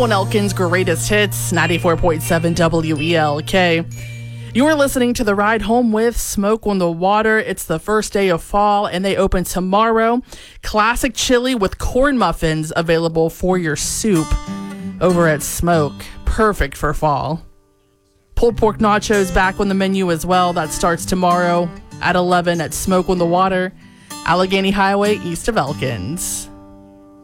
On Elkin's Greatest Hits, 94.7 WELK. You are listening to The Ride Home with Smoke on the Water. It's the first day of fall, and they open tomorrow. Classic chili with corn muffins available for your soup over at Smoke. Perfect for fall. Pulled pork nachos back on the menu as well. That starts tomorrow at 11 at Smoke on the Water, Allegheny Highway, east of Elkins.